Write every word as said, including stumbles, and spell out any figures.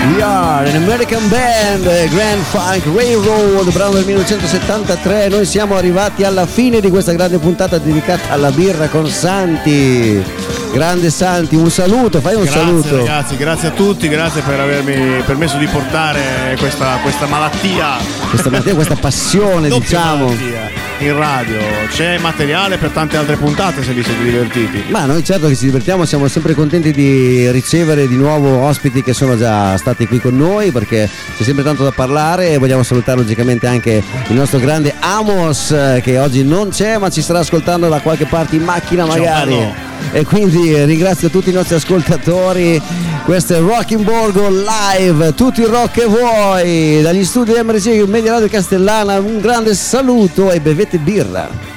We are an American band, Grand Funk Railroad, brano del millenovecentosettantatré. Noi siamo arrivati alla fine di questa grande puntata dedicata alla birra con Santi. Grande Santi, un saluto, fai un grazie, saluto. Ragazzi, grazie a tutti, grazie per avermi permesso di portare questa, questa malattia. Questa malattia, questa passione, diciamo. Malattia in radio. C'è materiale per tante altre puntate se vi siete divertiti. Ma noi certo che ci divertiamo, siamo sempre contenti di ricevere di nuovo ospiti che sono già stati qui con noi, perché c'è sempre tanto da parlare e vogliamo salutare logicamente anche il nostro grande Amos, che oggi non c'è ma ci starà ascoltando da qualche parte in macchina magari. Ciao, e quindi ringrazio tutti i nostri ascoltatori. Questo è Rocking Borgo Live, tutto il rock che vuoi dagli studi M R C Media Radio Castellana. Un grande saluto e bevete birra.